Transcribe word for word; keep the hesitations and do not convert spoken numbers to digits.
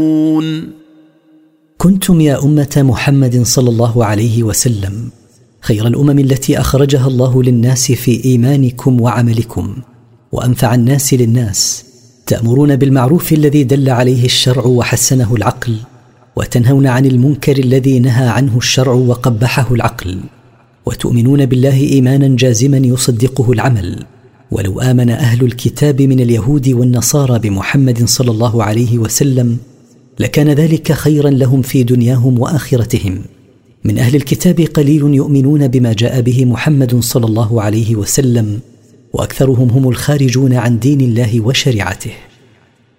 كنتم يا أمة محمد صلى الله عليه وسلم خير الأمم التي أخرجها الله للناس في إيمانكم وعملكم، وأنفع الناس للناس، تأمرون بالمعروف الذي دل عليه الشرع وحسنه العقل، وتنهون عن المنكر الذي نهى عنه الشرع وقبحه العقل، وتؤمنون بالله إيمانا جازما يصدقه العمل. ولو آمن أهل الكتاب من اليهود والنصارى بمحمد صلى الله عليه وسلم لكان ذلك خيرا لهم في دنياهم وآخرتهم. من أهل الكتاب قليل يؤمنون بما جاء به محمد صلى الله عليه وسلم، وأكثرهم هم الخارجون عن دين الله وشريعته.